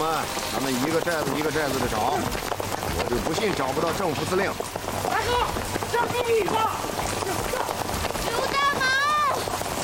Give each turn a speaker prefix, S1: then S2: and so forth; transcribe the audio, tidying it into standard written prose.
S1: 咱们一个寨子一个寨子的找，我就不信找不到正副司令。
S2: 大哥，